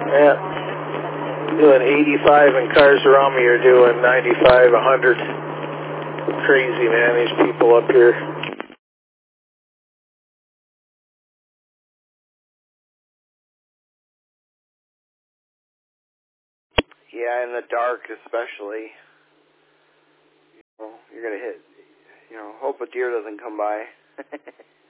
Yeah. Doing 85 and cars around me are doing 95, 100. Crazy, man, these people up here. Yeah, in the dark especially. You're going to hit, hope a deer doesn't come by.